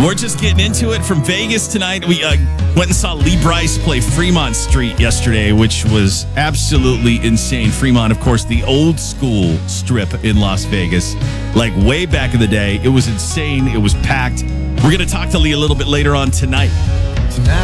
We're just getting into it from Vegas tonight. We went and saw Lee Brice play Fremont Street yesterday, which was absolutely insane. Fremont, of course, the old school strip in Las Vegas, like way back in the day. It was insane. It was packed. We're going to talk to Lee a little bit later on tonight.